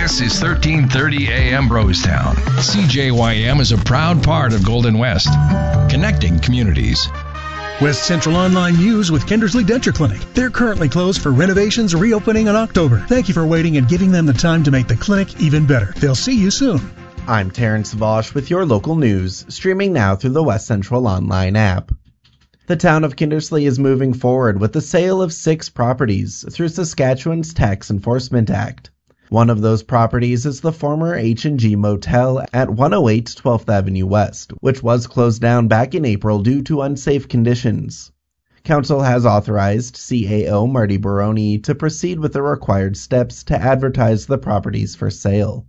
This is 1330 AM Brostown. CJYM is a proud part of Golden West, connecting communities. West Central Online News with Kindersley Denture Clinic. They're currently closed for renovations, reopening in October. Thank you for waiting and giving them the time to make the clinic even better. They'll see you soon. I'm Terrence Vosh with your local news, streaming now through the West Central Online app. The town of Kindersley is moving forward with the sale of 6 properties through Saskatchewan's Tax Enforcement Act. One of those properties is the former H&G Motel at 108 12th Avenue West, which was closed down back in April due to unsafe conditions. Council has authorized CAO Marty Baroni to proceed with the required steps to advertise the properties for sale.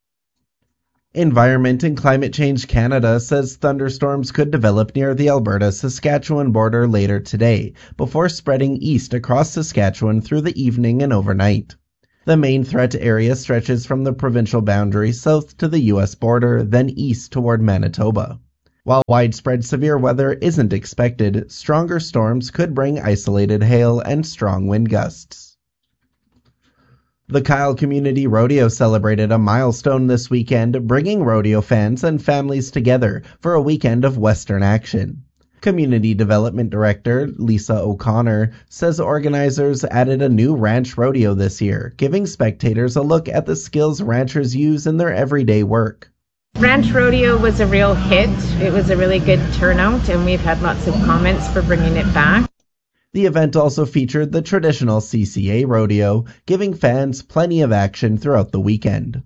Environment and Climate Change Canada says thunderstorms could develop near the Alberta-Saskatchewan border later today, before spreading east across Saskatchewan through the evening and overnight. The main threat area stretches from the provincial boundary south to the U.S. border, then east toward Manitoba. While widespread severe weather isn't expected, stronger storms could bring isolated hail and strong wind gusts. The Kyle Community Rodeo celebrated a milestone this weekend, bringing rodeo fans and families together for a weekend of Western action. Community Development Director Lisa O'Connor says organizers added a new ranch rodeo this year, giving spectators a look at the skills ranchers use in their everyday work. Ranch Rodeo was a real hit. It was a really good turnout, and we've had lots of comments for bringing it back. The event also featured the traditional CCA rodeo, giving fans plenty of action throughout the weekend.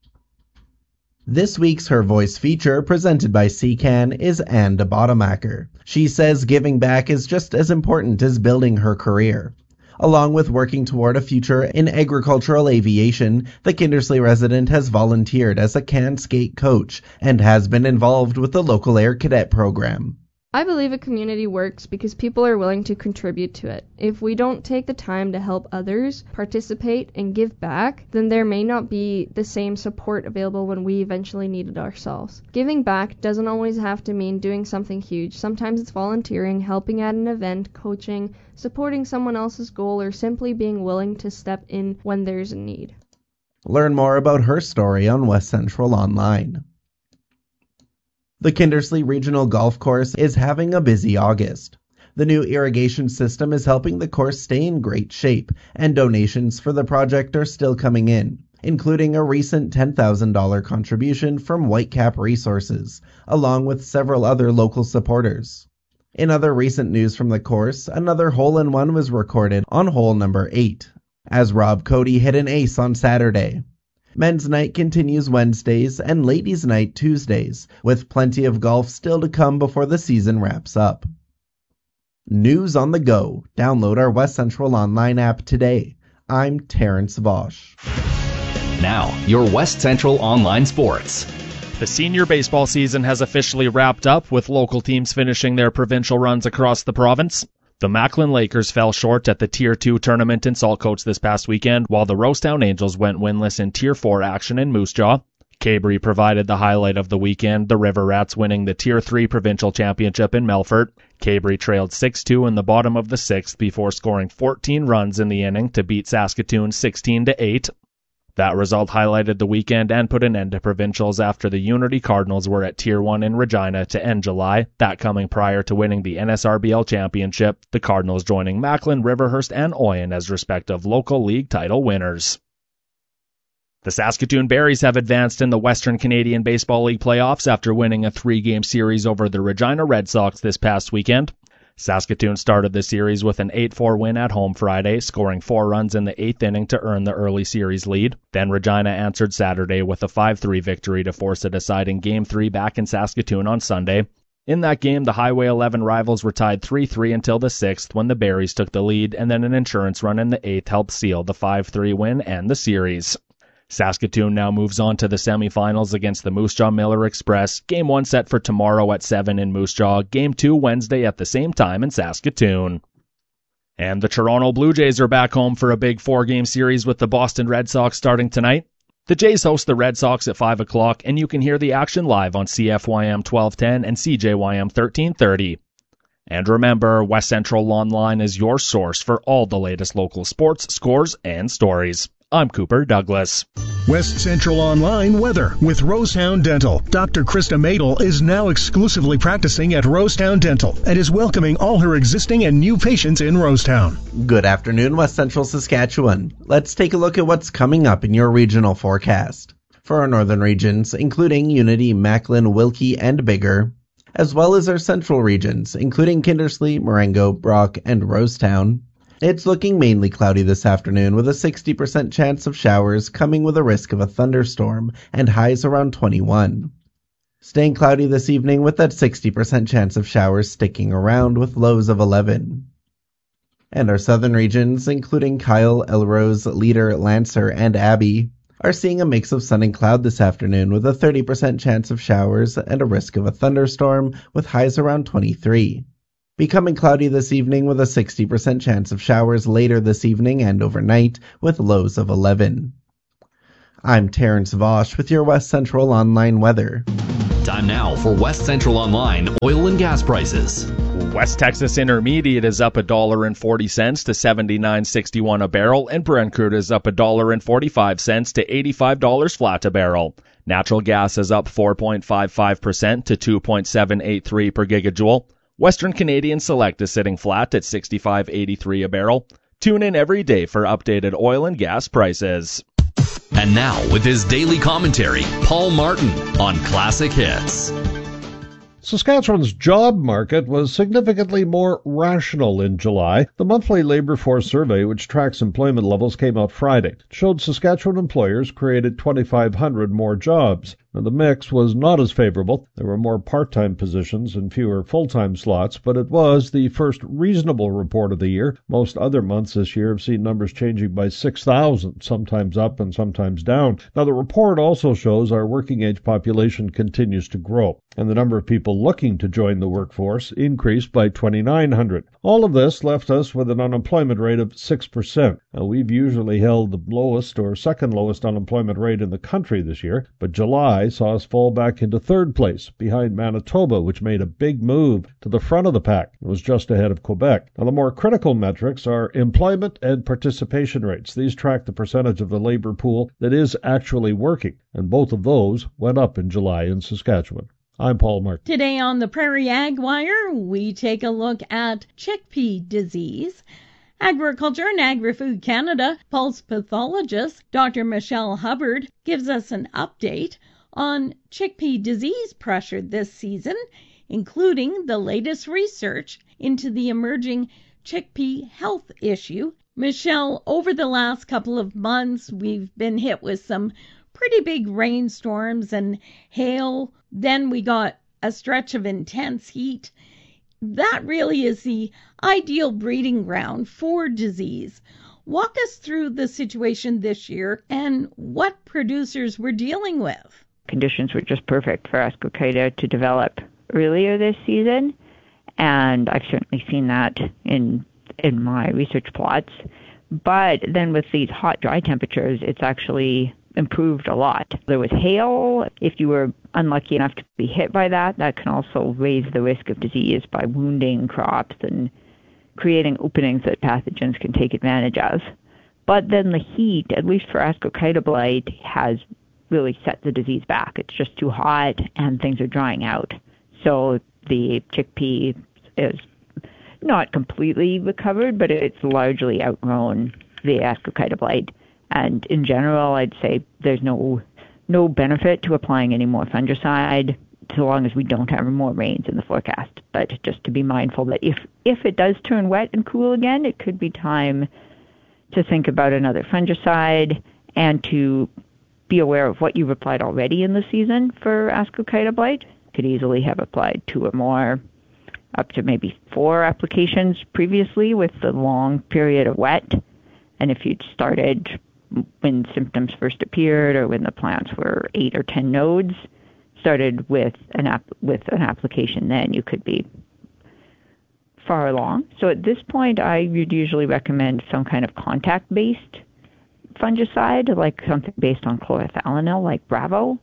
This week's Her Voice feature, presented by CCAN, is Anne de Bodemacher. She says giving back is just as important as building her career. Along with working toward a future in agricultural aviation, the Kindersley resident has volunteered as a can skate coach and has been involved with the local Air Cadet program. I believe a community works because people are willing to contribute to it. If we don't take the time to help others, participate, and give back, then there may not be the same support available when we eventually need it ourselves. Giving back doesn't always have to mean doing something huge. Sometimes it's volunteering, helping at an event, coaching, supporting someone else's goal, or simply being willing to step in when there's a need. Learn more about her story on West Central Online. The Kindersley Regional Golf Course is having a busy August. The new irrigation system is helping the course stay in great shape, and donations for the project are still coming in, including a recent $10,000 contribution from Whitecap Resources, along with several other local supporters. In other recent news from the course, another hole-in-one was recorded on hole number 8, as Rob Cody hit an ace on Saturday. Men's night continues Wednesdays and ladies' night Tuesdays, with plenty of golf still to come before the season wraps up. News on the go. Download our West Central Online app today. I'm Terrence Vosh. Now, your West Central Online Sports. The senior baseball season has officially wrapped up, with local teams finishing their provincial runs across the province. The Macklin Lakers fell short at the Tier 2 tournament in Saltcoats this past weekend, while the Rosetown Angels went winless in Tier 4 action in Moose Jaw. Cabory provided the highlight of the weekend, the River Rats winning the Tier 3 provincial championship in Melfort. Cabory trailed 6-2 in the bottom of the 6th before scoring 14 runs in the inning to beat Saskatoon 16-8. That result highlighted the weekend and put an end to provincials after the Unity Cardinals were at Tier 1 in Regina to end July, that coming prior to winning the NSRBL championship, the Cardinals joining Macklin, Riverhurst, and Oyen as respective local league title winners. The Saskatoon Berries have advanced in the Western Canadian Baseball League playoffs after winning a 3-game series over the Regina Red Sox this past weekend. Saskatoon started the series with an 8-4 win at home Friday, scoring 4 runs in the 8th inning to earn the early series lead. Then Regina answered Saturday with a 5-3 victory to force a deciding Game 3 back in Saskatoon on Sunday. In that game, the Highway 11 rivals were tied 3-3 until the 6th when the Berries took the lead, and then an insurance run in the 8th helped seal the 5-3 win and the series. Saskatoon now moves on to the semifinals against the Moose Jaw Miller Express. Game 1 set for tomorrow at 7 in Moose Jaw. Game 2 Wednesday at the same time in Saskatoon. And the Toronto Blue Jays are back home for a big 4-game series with the Boston Red Sox starting tonight. The Jays host the Red Sox at 5 o'clock, and you can hear the action live on CFYM 1210 and CJYM 1330. And remember, West Central Online is your source for all the latest local sports, scores, and stories. I'm Cooper Douglas. West Central Online weather with Rosetown Dental. Dr. Krista Madel is now exclusively practicing at Rosetown Dental and is welcoming all her existing and new patients in Rosetown. Good afternoon, West Central Saskatchewan. Let's take a look at what's coming up in your regional forecast. For our northern regions, including Unity, Macklin, Wilkie, and Biggar, as well as our central regions, including Kindersley, Marengo, Brock, and Rosetown, it's looking mainly cloudy this afternoon with a 60% chance of showers coming with a risk of a thunderstorm and highs around 21. Staying cloudy this evening with that 60% chance of showers sticking around with lows of 11. And our southern regions, including Kyle, Elrose, Leader, Lancer, and Abbey, are seeing a mix of sun and cloud this afternoon with a 30% chance of showers and a risk of a thunderstorm with highs around 23. Becoming cloudy this evening with a 60% chance of showers later this evening and overnight with lows of 11. I'm Terrence Vosch with your West Central Online weather. Time now for West Central Online oil and gas prices. West Texas Intermediate is up $1.40 to $79.61 a barrel, and Brent crude is up $1.45 to $85 flat a barrel. Natural gas is up 4.55% to 2.783 per gigajoule. Western Canadian Select is sitting flat at $65.83 a barrel. Tune in every day for updated oil and gas prices. And now, with his daily commentary, Paul Martin on Classic Hits. Saskatchewan's job market was significantly more rational in July. The monthly labor force survey, which tracks employment levels, came out Friday. It showed Saskatchewan employers created 2,500 more jobs. Now, the mix was not as favorable. There were more part-time positions and fewer full-time slots, but it was the first reasonable report of the year. Most other months this year have seen numbers changing by 6,000, sometimes up and sometimes down. Now, the report also shows our working-age population continues to grow, and the number of people looking to join the workforce increased by 2,900. All of this left us with an unemployment rate of 6%. Now, we've usually held the lowest or second lowest unemployment rate in the country this year, but July saw us fall back into third place, behind Manitoba, which made a big move to the front of the pack. It was just ahead of Quebec. Now, the more critical metrics are employment and participation rates. These track the percentage of the labor pool that is actually working, and both of those went up in July in Saskatchewan. I'm Paul Martin. Today on the Prairie Ag Wire, we take a look at chickpea disease. Agriculture and Agri-Food Canada pulse pathologist Dr. Michelle Hubbard gives us an update on chickpea disease pressure this season, including the latest research into the emerging chickpea health issue. Michelle, over the last couple of months, we've been hit with some pretty big rainstorms and hail. Then we got a stretch of intense heat. That really is the ideal breeding ground for disease. Walk us through the situation this year and what producers were dealing with. Conditions were just perfect for Ascochyta to develop earlier this season, and I've certainly seen that in my research plots. But then with these hot, dry temperatures, it's actually improved a lot. There was hail. If you were unlucky enough to be hit by that, that can also raise the risk of disease by wounding crops and creating openings that pathogens can take advantage of. But then the heat, at least for Ascochyta blight, has really set the disease back. It's just too hot and things are drying out. So the chickpea is not completely recovered, but it's largely outgrown the Ascochyta blight. And in general, I'd say there's no benefit to applying any more fungicide so long as we don't have more rains in the forecast. But just to be mindful that if it does turn wet and cool again, it could be time to think about another fungicide and to be aware of what you've applied already in the season for Ascochyta blight. Could easily have applied 2 or more, up to maybe 4 applications previously with the long period of wet. And if you'd started when symptoms first appeared or when the plants were 8 or 10 nodes, started with an application, then you could be far along. So at this point, I would usually recommend some kind of contact-based fungicide, like something based on chlorothalonil, like Bravo,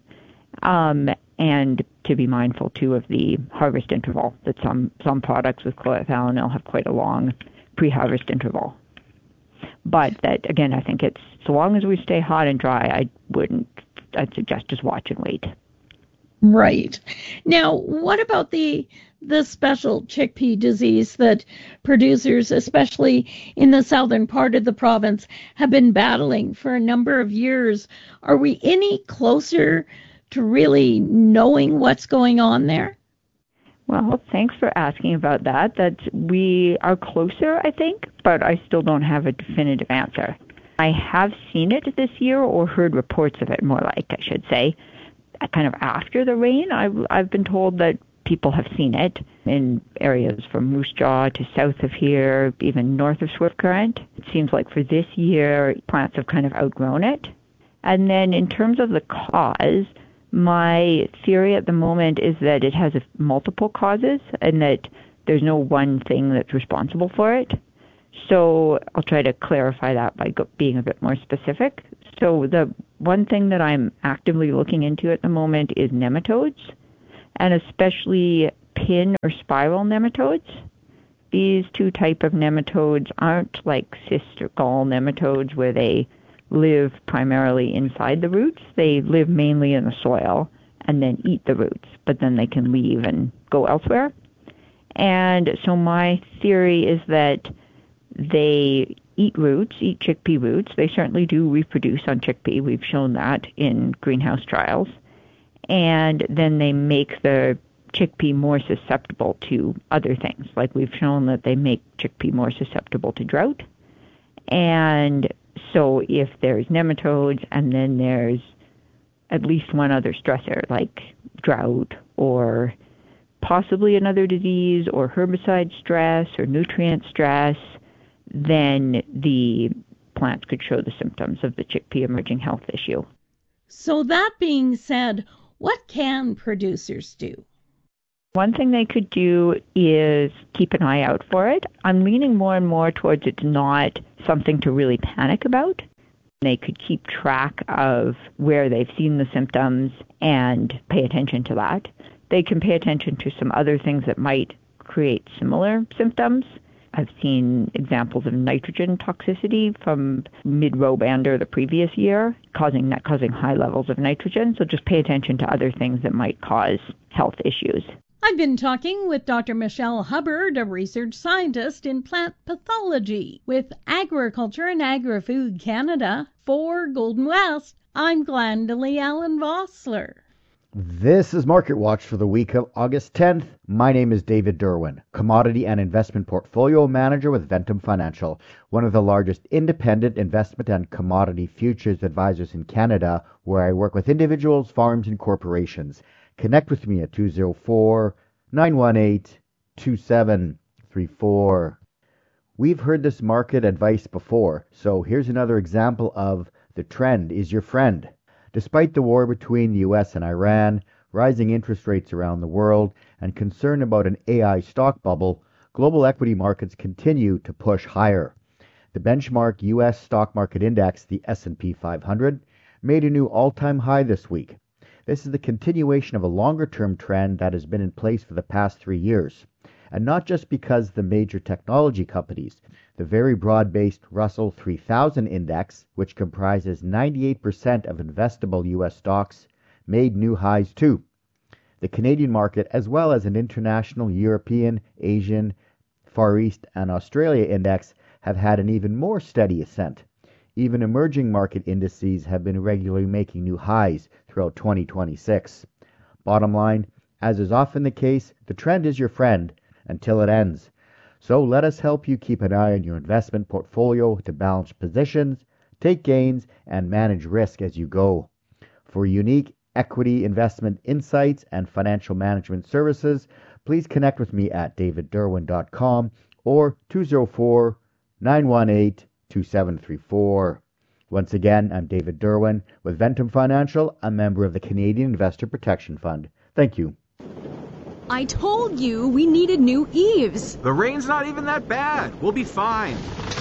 and to be mindful, too, of the harvest interval, that some products with chlorothalonil have quite a long pre-harvest interval. But that, again, I think it's, so long as we stay hot and dry, I'd suggest just watch and wait. Right. Now, what about the special chickpea disease that producers, especially in the southern part of the province, have been battling for a number of years? Are we any closer to really knowing what's going on there? Well, thanks for asking about that. We are closer, I think, but I still don't have a definitive answer. I have seen it this year, or heard reports of it, more like, I should say. Kind of after the rain, I've been told that people have seen it in areas from Moose Jaw to south of here, even north of Swift Current. It seems like for this year, plants have kind of outgrown it. And then in terms of the cause, my theory at the moment is that it has multiple causes and that there's no one thing that's responsible for it. So I'll try to clarify that by being a bit more specific. So the one thing that I'm actively looking into at the moment is nematodes, and especially pin or spiral nematodes. These two type of nematodes aren't like cyst or gall nematodes where they live primarily inside the roots. They live mainly in the soil and then eat the roots, but then they can leave and go elsewhere. And so my theory is that they eat roots, eat chickpea roots. They certainly do reproduce on chickpea. We've shown that in greenhouse trials. And then they make the chickpea more susceptible to other things. Like we've shown that they make chickpea more susceptible to drought. And so if there's nematodes and then there's at least one other stressor like drought or possibly another disease or herbicide stress or nutrient stress, then the plants could show the symptoms of the chickpea emerging health issue. So that being said, what can producers do? One thing they could do is keep an eye out for it. I'm leaning more and more towards it's not something to really panic about. They could keep track of where they've seen the symptoms and pay attention to that. They can pay attention to some other things that might create similar symptoms. I've seen examples of nitrogen toxicity from mid-row-bander the previous year, causing high levels of nitrogen. So just pay attention to other things that might cause health issues. I've been talking with Dr. Michelle Hubbard, a research scientist in plant pathology with Agriculture and Agri-Food Canada. For Golden West, I'm Glendalee Allen Vossler. This is Market Watch for the week of August 10th. My name is David Derwin, Commodity and Investment Portfolio Manager with Ventum Financial, one of the largest independent investment and commodity futures advisors in Canada, where I work with individuals, farms, and corporations. Connect with me at 204-918-2734. We've heard this market advice before, so here's another example of the trend is your friend. Despite the war between the U.S. and Iran, rising interest rates around the world, and concern about an AI stock bubble, global equity markets continue to push higher. The benchmark U.S. stock market index, the S&P 500, made a new all-time high this week. This is the continuation of a longer-term trend that has been in place for the past 3 years. And not just because the major technology companies, the very broad-based Russell 3000 index, which comprises 98% of investable U.S. stocks, made new highs too. The Canadian market, as well as an international European, Asian, Far East, and Australia index, have had an even more steady ascent. Even emerging market indices have been regularly making new highs throughout 2026. Bottom line, as is often the case, the trend is your friend until it ends. So let us help you keep an eye on your investment portfolio to balance positions, take gains, and manage risk as you go. For unique equity investment insights and financial management services, please connect with me at davidderwin.com or 204-918-2734. Once again, I'm David Derwin with Ventum Financial, a member of the Canadian Investor Protection Fund. Thank you. I told you we needed new eaves. The rain's not even that bad. We'll be fine.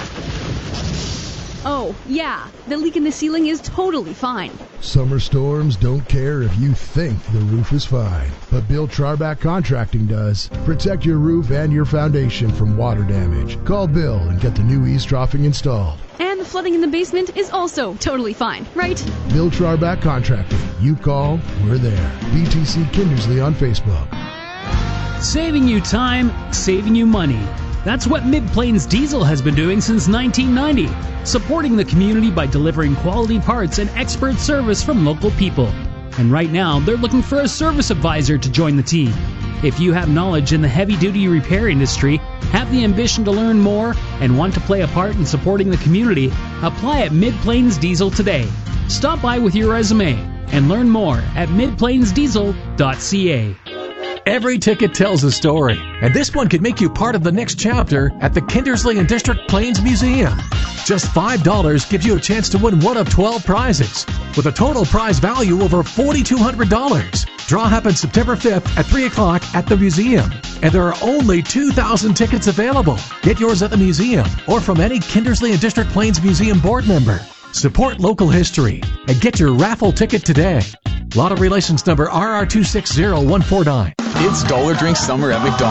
Oh, yeah. The leak in the ceiling is totally fine. Summer storms don't care if you think the roof is fine. But Bill Charback Contracting does. Protect your roof and your foundation from water damage. Call Bill and get the new eaves troughing installed. And the flooding in the basement is also totally fine, right? Bill Trarback Contracting. You call, we're there. BTC Kindersley on Facebook. Saving you time, saving you money. That's what Mid-Plains Diesel has been doing since 1990, supporting the community by delivering quality parts and expert service from local people. And right now, they're looking for a service advisor to join the team. If you have knowledge in the heavy-duty repair industry, have the ambition to learn more, and want to play a part in supporting the community, apply at Mid-Plains Diesel today. Stop by with your resume and learn more at midplainsdiesel.ca. Every ticket tells a story, and this one could make you part of the next chapter at the Kindersley and District Plains Museum. Just $5 gives you a chance to win one of 12 prizes, with a total prize value over $4,200. Draw happens September 5th at 3 o'clock at the museum, and there are only 2,000 tickets available. Get yours at the museum or from any Kindersley and District Plains Museum board member. Support local history and get your raffle ticket today. Lottery license number RR260149. It's Dollar Drink Summer at McDonald's.